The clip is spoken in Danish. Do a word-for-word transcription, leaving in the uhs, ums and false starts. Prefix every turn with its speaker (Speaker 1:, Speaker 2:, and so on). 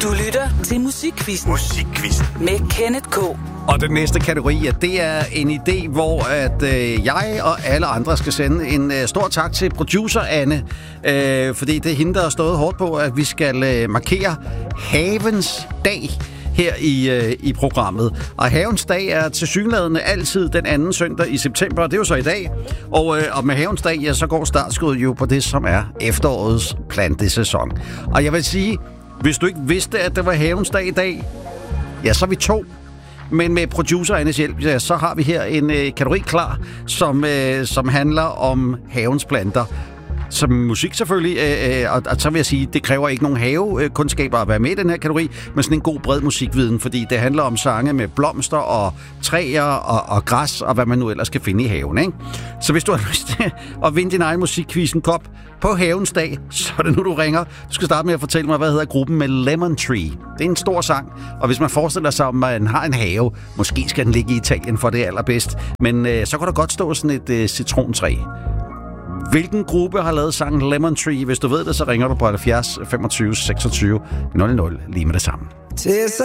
Speaker 1: Du lytter til Musikquizzen.
Speaker 2: Musikquizzen.
Speaker 1: Med Kenneth K.
Speaker 3: Og den næste kategori, ja, det er en idé, hvor at øh, jeg og alle andre skal sende en øh, stor tak til producer Anne. Øh, fordi det er hende, der har stået hårdt på, at vi skal øh, markere Havens Dag her i, øh, i programmet. Og Havens Dag er tilsyneladende altid den anden søndag i september, og det er jo så i dag. Og, øh, og med Havens Dag, ja, så går startskuddet jo på det, som er efterårets plantesæson. Og jeg vil sige, hvis du ikke vidste, at det var Havens Dag i dag, ja, så er vi to. Men med producer Annes hjælp, ja, så har vi her en øh, kategori klar, som, øh, som handler om havens planter. Som musik selvfølgelig, øh, og, og så vil jeg sige, det kræver ikke nogen havekundskaber at være med i den her kategori, men sådan en god bred musikviden, fordi det handler om sange med blomster og træer og, og græs og hvad man nu ellers kan finde i haven, ikke? Så hvis du har lyst til at vinde din egen musikquizzen kop på Havens Dag, så er det nu, du ringer. Du skal starte med at fortælle mig, hvad hedder gruppen med Lemon Tree. Det er en stor sang, og hvis man forestiller sig, at man har en have, måske skal den ligge i Italien for det allerbedst, men øh, så kan der godt stå sådan et øh, citrontræ. Hvilken gruppe har lavet sangen Lemon Tree? Hvis du ved det, så ringer du på halvfjerds femogtyve seksogtyve nul nul lige med det samme.